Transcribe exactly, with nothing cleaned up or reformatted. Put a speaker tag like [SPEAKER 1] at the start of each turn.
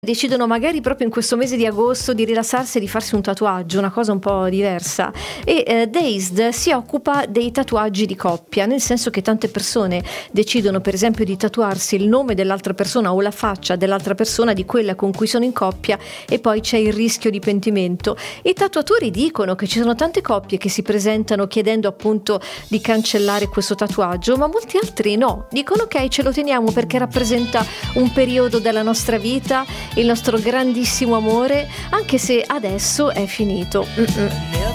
[SPEAKER 1] Decidono magari proprio in questo mese di agosto di rilassarsi e di farsi un tatuaggio, una cosa un po' diversa. E eh, Dazed si occupa dei tatuaggi di coppia, nel senso che tante persone decidono per esempio di tatuarsi il nome dell'altra persona o la faccia dell'altra persona, di quella con cui sono in coppia, e poi c'è il rischio di pentimento. I tatuatori dicono che ci sono tante coppie che si presentano chiedendo appunto di cancellare questo tatuaggio, ma molti altri no, dicono ok, ce lo teniamo perché rappresenta un periodo della nostra vita, il nostro grandissimo amore, anche se adesso è finito. Mm-mm.